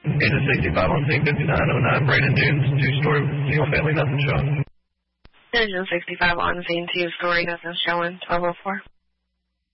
Engine 65 on scene, 5909, Brandon Dunes, two-story, single family, nothing showing. Engine 65 on scene, two-story, nothing showing, 1204.